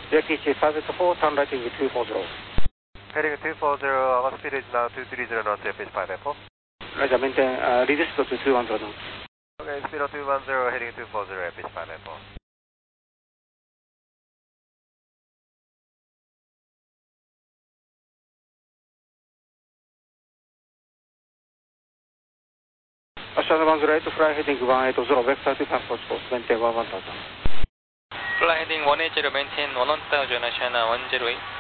Jackie 584, turn right into 240. Heading 240, our speed is now 230 knots, airfield 584. Roger, maintain, reduce to 210 knots. Okay, speed of 210, heading 240, airfield 584. Ocean 108, fly heading 180, vector to passport course, maintain 1000. Fly heading 180, maintain 1000, Ocean 108.